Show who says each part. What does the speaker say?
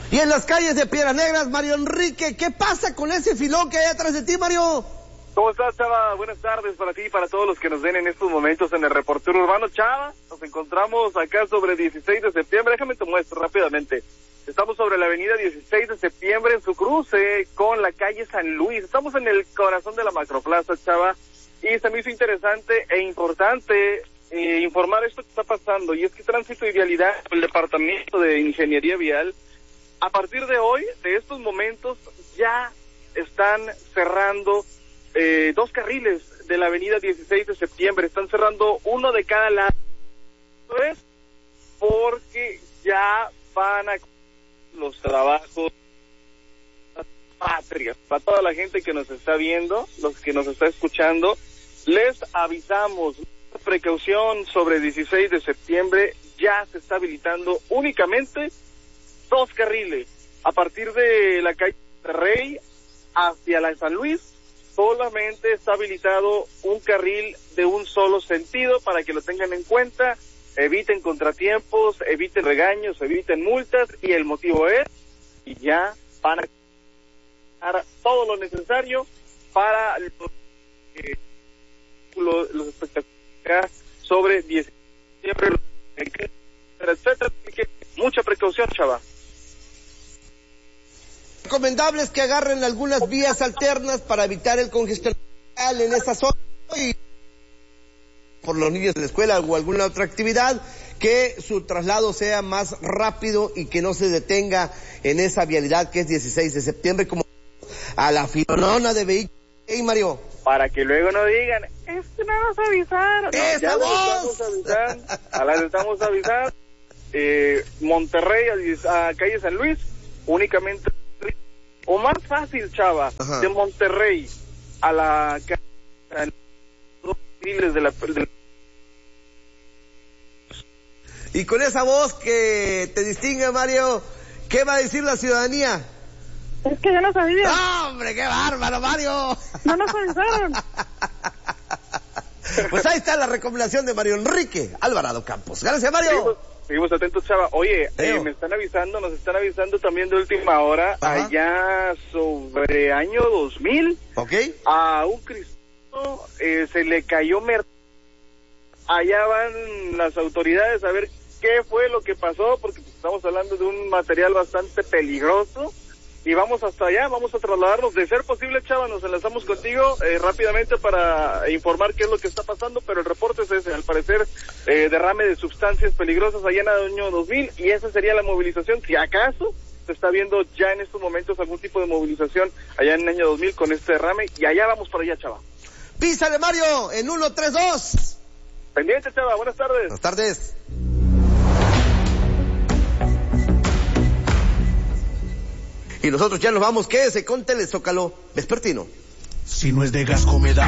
Speaker 1: Y en las calles de Piedras Negras, Mario Enrique, ¿qué pasa con ese filón que hay atrás de ti, Mario?
Speaker 2: ¿Cómo estás, Chava? Buenas tardes para ti y para todos los que nos ven en estos momentos en el reportero urbano. Chava, nos encontramos acá sobre 16 de septiembre. Déjame te muestro rápidamente. Estamos sobre la avenida 16 de septiembre en su cruce con la calle San Luis. Estamos en el corazón de la macroplaza, Chava, y se me hizo interesante e importante informar esto que está pasando, y es que Tránsito y Vialidad, el Departamento de Ingeniería Vial, a partir de hoy, de estos momentos, ya están cerrando 2 carriles de la avenida 16 de septiembre, están cerrando uno de cada lado, porque ya van a los trabajos patrias. Para toda la gente que nos está viendo, los que nos está escuchando, les avisamos, precaución sobre 16 de septiembre, ya se está habilitando únicamente 2 carriles. A partir de la calle Rey hacia la San Luis, solamente está habilitado un carril de un solo sentido, para que lo tengan en cuenta, eviten contratiempos, eviten regaños, eviten multas, y el motivo es, y ya van a hacer todo lo necesario para los espectaculares sobre 10 de septiembre, etcétera, así que mucha precaución, Chava.
Speaker 1: Recomendable es que agarren algunas vías alternas para evitar el congestionamiento en esa zona, y por los niños de la escuela o alguna otra actividad, que su traslado sea más rápido y que no se detenga en esa vialidad que es 16 de septiembre, como a la filonona de vehículos. Hey, Mario.
Speaker 2: Para que luego no digan, es que no nos avisaron.
Speaker 1: ¡Esa
Speaker 2: ya
Speaker 1: voz!
Speaker 2: les estamos avisando. Monterrey a calle San Luis, únicamente, o más fácil, Chava, ajá, de Monterrey a la calle de la...
Speaker 1: Y con esa voz que te distingue, Mario, ¿qué va a decir la ciudadanía?
Speaker 3: Es que yo no sabía.
Speaker 1: ¡No, hombre, qué bárbaro, Mario!
Speaker 3: No nos avisaron.
Speaker 1: Pues ahí está la recomendación de Mario Enrique Alvarado Campos. Gracias, Mario.
Speaker 2: Seguimos atentos, Chava. Oye, nos están avisando también de última hora, ajá, allá sobre año 2000,
Speaker 1: okay,
Speaker 2: a un cristiano se le cayó allá van las autoridades a ver qué fue lo que pasó, porque pues, estamos hablando de un material bastante peligroso, y vamos hasta allá, vamos a trasladarnos. De ser posible, Chava, nos enlazamos contigo rápidamente para informar qué es lo que está pasando, pero el reporte es ese, al parecer derrame de sustancias peligrosas allá en el año 2000, y esa sería la movilización. Si acaso se está viendo ya en estos momentos algún tipo de movilización allá en el año 2000 con este derrame, y allá vamos para allá, Chava.
Speaker 1: Písale, Mario, en 1, 3, 2.
Speaker 2: Pendiente, Chava, buenas tardes.
Speaker 1: Buenas tardes. Y nosotros ya nos vamos, quédese con Telezócalo Vespertino.
Speaker 4: Si no es de Gasco me da